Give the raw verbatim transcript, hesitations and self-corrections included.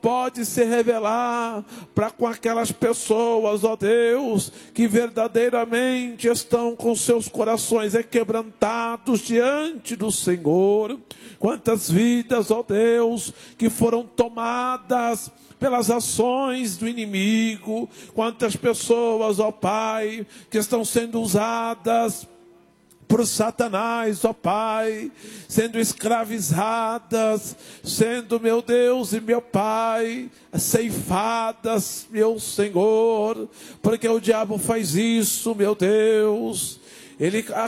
pode se revelar para com aquelas pessoas, ó Deus, que verdadeiramente estão com seus corações quebrantados diante do Senhor. Quantas vidas, ó Deus, que foram tomadas pelas ações do inimigo. Quantas pessoas, ó Pai, que estão sendo usadas por Satanás, ó Pai, sendo escravizadas, sendo, meu Deus e meu Pai, ceifadas, meu Senhor, porque o diabo faz isso, meu Deus. Ele